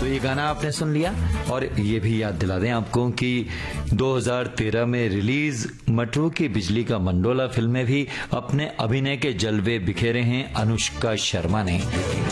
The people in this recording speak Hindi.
तो ये गाना आपने सुन लिया। और ये भी याद दिला दें आपको कि 2013 में रिलीज मटरू की बिजली का मंडोला फिल्म में भी अपने अभिनय के जलवे बिखेरे हैं अनुष्का शर्मा ने।